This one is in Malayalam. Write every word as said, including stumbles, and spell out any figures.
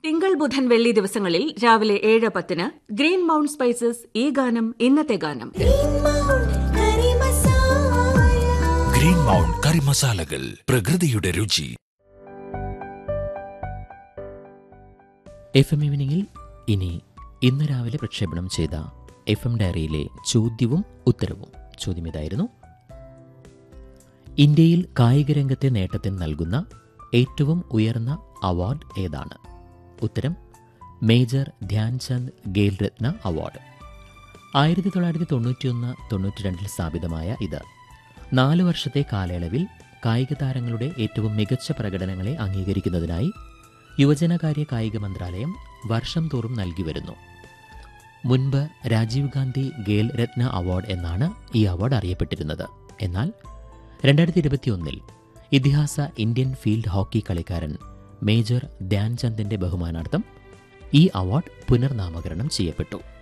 തിങ്കൾ ബുധൻ വെള്ളി ദിവസങ്ങളിൽ രാവിലെ ഏഴ് പത്തിന് ഗ്രീൻ മൗണ്ട് സ്പൈസസ് ഈ ഗാനം ഇന്നത്തെ ഗാനം. ഗ്രീൻ മൗണ്ട് കറി മസാലകൾ, പ്രകൃതിയുടെ രുചി. എഫ് എം ഈവനിങ്ങിൽ ഇനി ഇന്ന് രാവിലെ പ്രക്ഷേപണം ചെയ്ത എഫ് എം ഡയറിയിലെ ചോദ്യവും ഉത്തരവും. ചോദ്യം ഇതായിരുന്നു: ഇന്ത്യയിൽ കായികരംഗത്തെ നേട്ടത്തിന് നൽകുന്ന ഏറ്റവും ഉയർന്ന അവാർഡ് ഏതാണ്? ഉത്തരം: മേജർ ധ്യാൻചന്ദ് ഖേൽരത്ന അവാർഡ്. ആയിരത്തി തൊള്ളായിരത്തി തൊണ്ണൂറ്റിയൊന്ന് തൊണ്ണൂറ്റി രണ്ടിൽ സ്ഥാപിതമായ ഇത് നാല് വർഷത്തെ കാലയളവിൽ കായിക താരങ്ങളുടെ ഏറ്റവും മികച്ച പ്രകടനങ്ങളെ അംഗീകരിക്കുന്നതിനായി യുവജനകാര്യ കായിക മന്ത്രാലയം വർഷം തോറും നൽകി വരുന്നു. മുൻപ് രാജീവ് ഗാന്ധി ഖേൽ രത്ന അവാർഡ് എന്നാണ് ഈ അവാർഡ് അറിയപ്പെട്ടിരുന്നത്. എന്നാൽ രണ്ടായിരത്തി ഇരുപത്തിയൊന്നിൽ ഇതിഹാസ ഇന്ത്യൻ ഫീൽഡ് ഹോക്കി കളിക്കാരൻ മേജർ ധ്യാൻചന്ദിന്റെ ബഹുമാനാർത്ഥം ഈ അവാർഡ് പുനർനാമകരണം ചെയ്യപ്പെട്ടു.